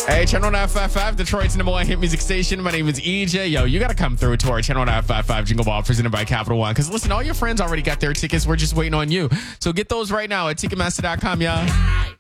Hey, Channel 955, Detroit's #1 hit music station. My name is EJ. Yo, you got to come through to our Channel 955 Jingle Ball presented by Capital One. Because listen, all your friends already got their tickets. We're just waiting on you. So get those right now at Ticketmaster.com, y'all.